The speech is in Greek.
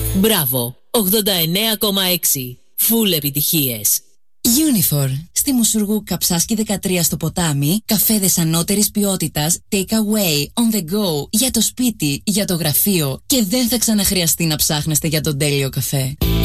Μπράβο, 89,6. Φουλ επιτυχίες. Unifor. Στη Μουσουργού Καψάσκη 13 στο ποτάμι, καφέδες ανώτερης ποιότητας, take away, on the go, για το σπίτι, για το γραφείο και δεν θα ξαναχρειαστεί να ψάχνεστε για τον τέλειο καφέ.